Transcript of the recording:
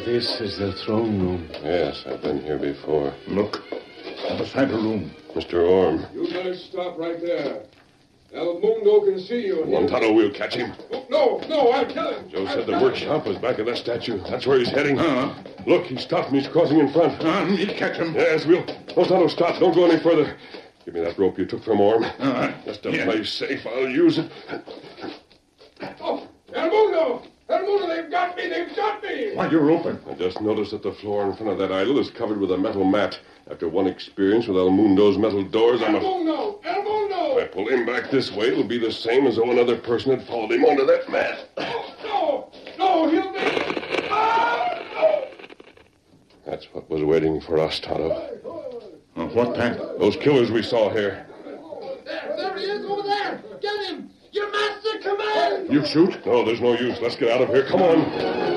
This is the throne room. Yes, I've been here before. Look, other side of the room. Mr. Orm. You better stop right there. El Mundo can see you. Montano, we'll catch him. No, I'll kill him. Joe said the workshop was back of that statue. That's where he's heading. Uh-huh. Look, he stopped and he's crossing in front. He'll catch him. Yes, we'll... Montano, stop. Don't go any further. Give me that rope you took from Orm. Just to Yeah. play safe, I'll use it. Oh, El Mundo! El Mundo, they've got me! Why, you're open. I just noticed that the floor in front of that idol is covered with a metal mat. After one experience with El Mundo's metal doors, El Mundo! If I pull him back this way, it'll be the same as though another person had followed him onto that mat. No, he'll be... no! That's what was waiting for us, Tonto. What, Pat? Those killers we saw here. There he is over there! Get him! Your master commands! You shoot? No, there's no use. Let's get out of here. Come on.